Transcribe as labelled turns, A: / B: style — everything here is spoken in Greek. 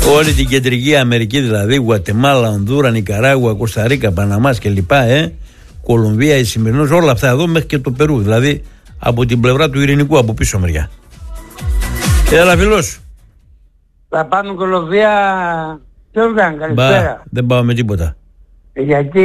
A: Όλη την Κεντρική Αμερική δηλαδή, Γουατεμάλα, Ονδούρα, Νικαράγουα, Κοσταρίκα, Παναμάς κλπ. Κολομβία, Ισημερινός, όλα αυτά εδώ μέχρι και το Περού. Δηλαδή από την πλευρά του Ειρηνικού, από πίσω μεριά. Έλα φιλός.
B: Θα πάμε Κολομβία. Καλησπέρα.
A: Δεν πάω με τίποτα.
B: Γιατί